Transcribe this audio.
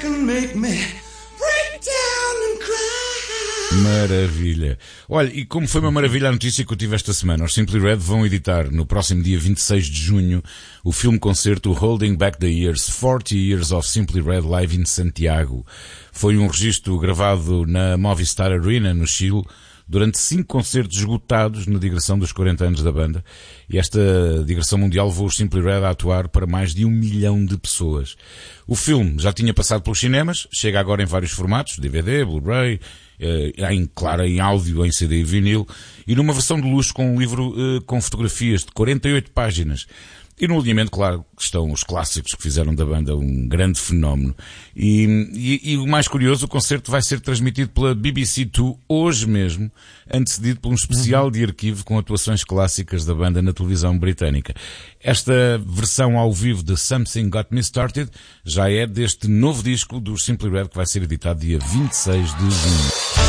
can make me break down and cry. Maravilha. Olha, e como foi uma maravilha a notícia que eu tive esta semana, os Simply Red vão editar no próximo dia 26 de junho o filme-concerto Holding Back the Years, 40 Years of Simply Red Live in Santiago. Foi um registro gravado na Movistar Arena, no Chile, durante 5 concertos esgotados na digressão dos 40 anos da banda. E esta digressão mundial levou os Simply Red a atuar para mais de 1 milhão de pessoas. O filme já tinha passado pelos cinemas, chega agora em vários formatos, DVD, Blu-ray, em áudio, em CD e vinil, e numa versão de luxo com um livro com fotografias de 48 páginas. E no alinhamento, claro, estão os clássicos que fizeram da banda um grande fenómeno. E o mais curioso, o concerto vai ser transmitido pela BBC2 hoje mesmo, antecedido por um especial de arquivo com atuações clássicas da banda na televisão britânica. Esta versão ao vivo de Something Got Me Started já é deste novo disco dos Simply Red que vai ser editado dia 26 de junho.